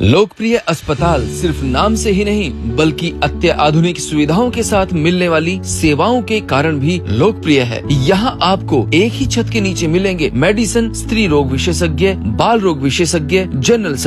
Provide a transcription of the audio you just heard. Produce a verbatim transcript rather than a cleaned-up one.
लोकप्रिय अस्पताल सिर्फ नाम से ही नहीं बल्कि अत्याधुनिक सुविधाओं के साथ मिलने वाली सेवाओं के कारण भी लोकप्रिय है। यहाँ आपको एक ही छत के नीचे मिलेंगे मेडिसिन, स्त्री रोग विशेषज्ञ, बाल रोग विशेषज्ञ, जनरल